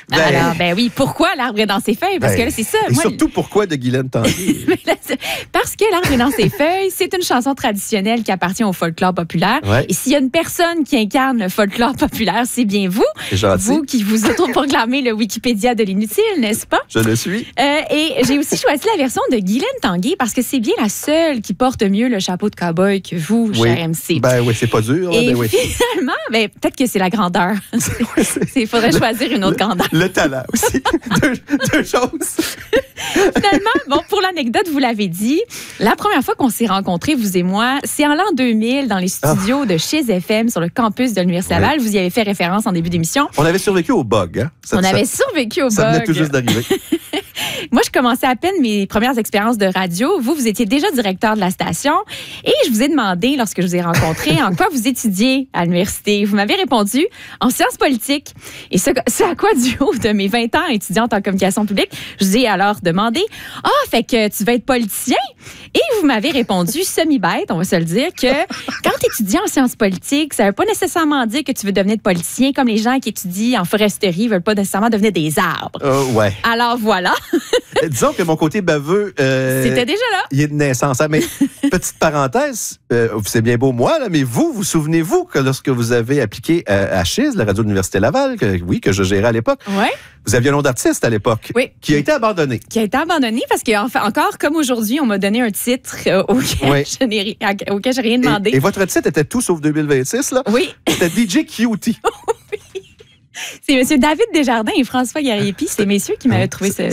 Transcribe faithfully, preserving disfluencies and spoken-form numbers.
Ben, Alors, ben oui, pourquoi l'arbre est dans ses feuilles? Parce ben, que là, c'est ça. Et Moi, surtout, pourquoi de Guylaine Tanguay? Parce que l'arbre est dans ses feuilles, c'est une chanson traditionnelle qui appartient au folklore populaire. Ouais. Et s'il y a une personne qui incarne le folklore populaire, c'est bien vous. C'est gentil. Vous qui vous autoproclamez le Wikipédia de l'inutile, n'est-ce pas? Je le suis. Euh, et j'ai aussi choisi la version de Guylaine Tanguay parce que c'est bien la seule qui porte mieux le chapeau de cow-boy que vous, Oui. cher M C. Ben oui, c'est pas dur. Là, Et ben oui. finalement, ben, peut-être que c'est la grandeur. Il faudrait choisir une autre grandeur. Le talent aussi. deux, deux choses. Finalement, bon, pour l'anecdote, vous l'avez dit, la première fois qu'on s'est rencontrés, vous et moi, c'est en l'an deux mille dans les studios oh. de chez F M sur le campus de l'Université Laval. Oui. Vous y avez fait référence en début d'émission. On avait survécu au bug. Hein? Ça, On ça, avait survécu au ça bug. Ça venait tout juste d'arriver. Moi, je commençais à peine mes premières expériences de radio. Vous, vous étiez déjà directeur de la station. Et je vous ai demandé, lorsque je vous ai rencontré, en quoi vous étudiez à l'université. Vous m'avez répondu en sciences politiques. Et ce, ce à quoi, du haut de mes vingt ans étudiante en communication publique, je vous ai alors demandé, « Ah, fait que tu vas être politicien? » Et vous m'avez répondu, semi-bête, on va se le dire, que quand tu étudies en sciences politiques, ça ne veut pas nécessairement dire que tu veux devenir politicien, comme les gens qui étudient en foresterie ne veulent pas nécessairement devenir des arbres. Euh, ouais. Alors voilà. Disons que mon côté baveux... Euh, C'était déjà là. Il est de naissance. Hein, mais petite parenthèse, euh, c'est bien beau moi, là, mais vous, vous souvenez-vous que lorsque vous avez appliqué à, à Chiz, la radio de l'Université Laval, que, oui, que je gérais à l'époque, ouais. vous aviez un nom d'artiste à l'époque, oui. qui a été abandonné. Qui a été abandonné parce qu'encore comme aujourd'hui, on m'a donné un titre euh, auquel, oui. je n'ai, auquel je n'ai rien demandé. Et, et votre titre était tout sauf deux mille vingt-six, là? Oui. C'était D J Cutie. Oui. C'est M. David Desjardins et François Gariepi, c'est messieurs qui m'avaient trouvé ce...